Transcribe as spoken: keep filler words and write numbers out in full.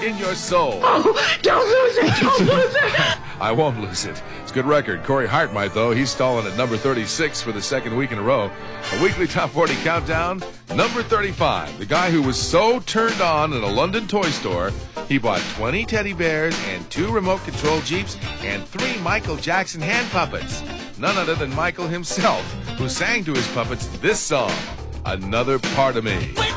in your soul. Oh, don't lose it! Don't lose it! I won't lose it. It's a good record. Corey Hart might, though. He's stalling at number thirty-six for the second week in a row. A weekly top forty countdown, number thirty-five. The guy who was so turned on in a London toy store, he bought twenty teddy bears and two remote-control Jeeps and three Michael Jackson hand puppets. None other than Michael himself, who sang to his puppets this song, Another Part of Me.